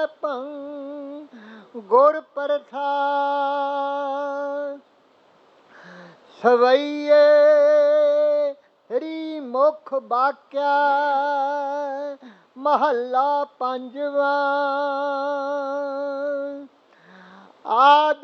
ਗੁਰ ਪ੍ਰਸਾਦ ਸਵਈਏ ਰੀ ਮੁਖ ਬਾਕਿਆ ਮਹੱਲਾ ਪੰਜਵਾਂ। ਆਦ